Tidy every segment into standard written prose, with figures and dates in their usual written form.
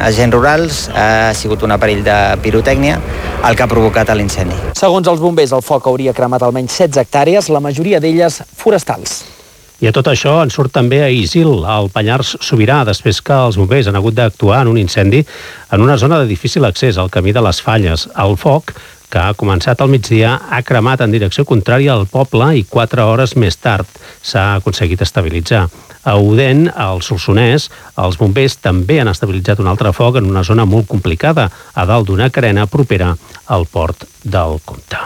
agents rurals, ha sigut un aparell de pirotècnia el que ha provocat l'incendi. Segons els bombers, el foc hauria cremat almenys 16 hectàrees, la majoria d'elles forestals. I a tot això en surt també a Isil, al Pallars Sobirà, després que els bombers han hagut d'actuar en un incendi en una zona de difícil accés, al camí de les Falles. El foc, que ha començat al migdia, ha cremat en direcció contrària al poble i 4 hores més tard s'ha aconseguit estabilitzar. A Odèn, al Solsonès, els bombers també han estabilitzat un altre foc en una zona molt complicada, a dalt d'una carena propera al port del Comte.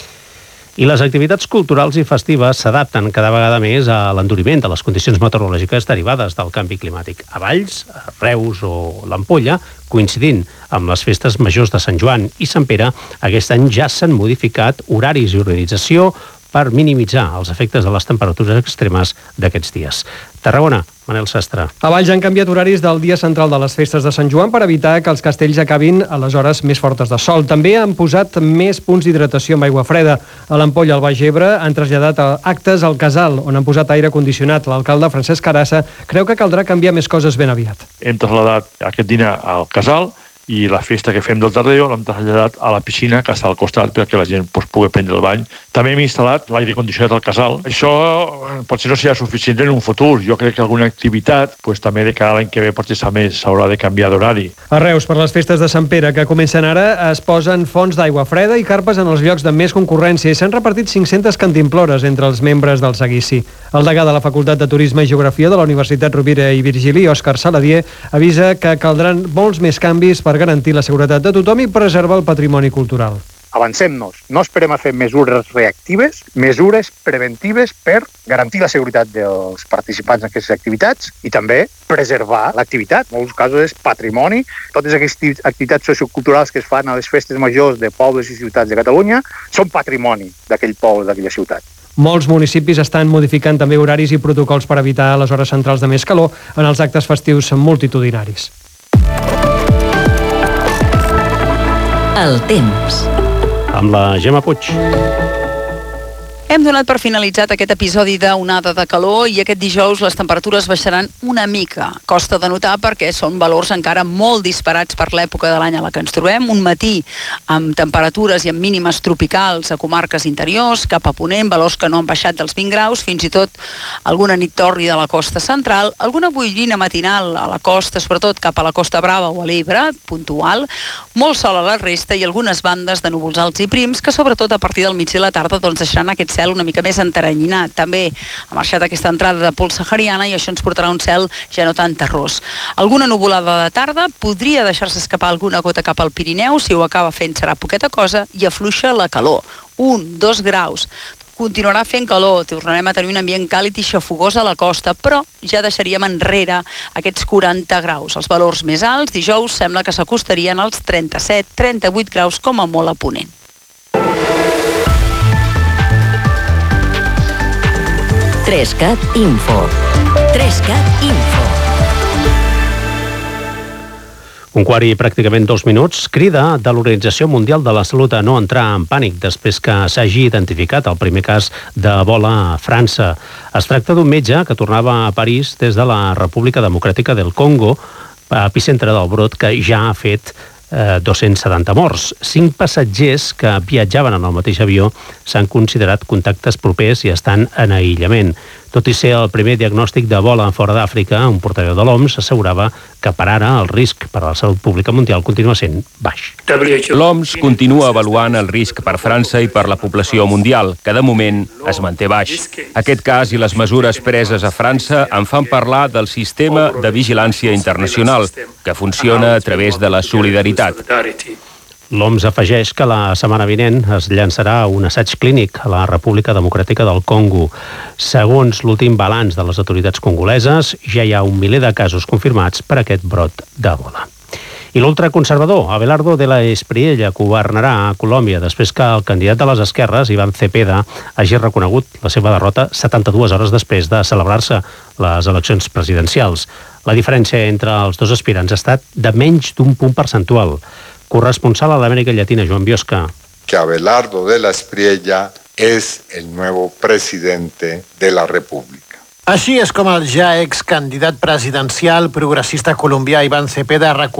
I les activitats culturals i festives s'adapten cada vegada més a l'enduriment de les condicions meteorològiques derivades del canvi climàtic. A Valls, a Reus o l'Ampolla, coincidint amb les festes majors de Sant Joan i Sant Pere, aquest any ja s'han modificat horaris i organització per minimitzar els efectes de les temperatures extremes d'aquests dies. Tarragona, Manel Sastre. A Valls han canviat horaris del dia central de les festes de Sant Joan per evitar que els castells acabin a les hores més fortes de sol. També han posat més punts d'hidratació amb aigua freda. A l'Ampolla, al Baix Ebre, han traslladat actes al Casal, on han posat aire condicionat. L'alcalde Francesc Carassa creu que caldrà canviar més coses ben aviat. Hem traslladat aquest dinar al Casal i la festa que fem del Tardeo l'hem traslladat a la piscina que està al costat perquè la gent pugui prendre el bany. També hem instal·lat l'aire condicionat al casal. Això potser no serà suficient en un futur. Jo crec que alguna activitat també de cara a l'any que ve potser s'haurà de canviar d'horari. A Reus, per les festes de Sant Pere que comencen ara, es posen fonts d'aigua freda i carpes en els llocs de més concurrència i s'han repartit 500 cantimplores entre els membres del seguici. El degà de la Facultat de Turisme i Geografia de la Universitat Rovira i Virgili, Òscar Saladier, avisa que caldran molts més canvis per garantir la seguretat de tothom i preservar el patrimoni cultural. Avancem-nos, no esperem a fer mesures reactives, mesures preventives per garantir la seguretat dels participants en aquestes activitats i també preservar l'activitat. En molts casos és patrimoni. Totes aquestes activitats socioculturals que es fan a les festes majors de pobles i ciutats de Catalunya són patrimoni d'aquell poble, d'aquella ciutat. Molts municipis estan modificant també horaris i protocols per evitar les hores centrals de més calor en els actes festius multitudinaris. El temps. Amb la Gemma Puig. Hem donat per finalitzat aquest episodi d'onada de calor i aquest dijous les temperatures baixaran una mica. Costa de notar perquè són valors encara molt disparats per l'època de l'any a la que ens trobem. Un matí amb temperatures i amb mínimes tropicals a comarques interiors, cap a ponent, valors que no han baixat dels 20 graus, fins i tot alguna nit tòrrida a la costa central, alguna boirina matinal a la costa, sobretot cap a la Costa Brava o a l'Ebre, puntual, molt sol a la resta i algunes bandes de núvols alts i prims que sobretot a partir del migdia i la tarda deixaran aquest cel una mica més enteranyinat. També ha marxat aquesta entrada de pols sahariana i això ens portarà un cel ja no tan terrós. Alguna nuvolada de tarda, podria deixar-se escapar alguna gota cap al Pirineu, si ho acaba fent serà poqueta cosa i afluixa la calor. 1-2 graus. Continuarà fent calor, tornarem a tenir un ambient càlid i xafogós a la costa, però ja deixaríem enrere aquests 40 graus. Els valors més alts, dijous, sembla que s'acostarien als 37-38 graus com a molt a ponent. Trescat Info. Trescat Info. 1:15 i pràcticament 2 minuts. Crida de l'Organització Mundial de la Salut a no entrar en pànic després que s'hagi identificat el primer cas d'Ebola a França. Es tracta d'un metge que tornava a París des de la República Democràtica del Congo, epicentre del brot que ja ha fet 270 morts. 5 passatgers que viatjaven en el mateix avió s'han considerat contactes propers i estan en aïllament. Tot i ser el primer diagnòstic d'Ebola fora d'Àfrica, un portaveu de l'OMS assegurava que per ara el risc per a la salut pública mundial continua sent baix. L'OMS continua avaluant el risc per França i per la població mundial, que de moment es manté baix. Aquest cas i les mesures preses a França en fan parlar del sistema de vigilància internacional, que funciona a través de la solidaritat. L'OMS afegeix que la setmana vinent es llançarà un assaig clínic a la República Democràtica del Congo. Segons l'últim balanç de les autoritats congoleses, ja hi ha 1 miler de casos confirmats per aquest brot d'Ebola. I l'ultraconservador Abelardo de la Espriella governarà a Colòmbia després que el candidat de les esquerres, Iván Cepeda, hagi reconegut la seva derrota 72 hores després de celebrar-se les eleccions presidencials. La diferència entre els dos aspirants ha estat de menys d'1 punt percentual. Corresponsal a l'Amèrica Llatina, Joan Biosca. Que Abelardo de la Espriella es el nuevo presidente de la República. Així és com el ja excandidat presidencial progressista colombià Iván Cepeda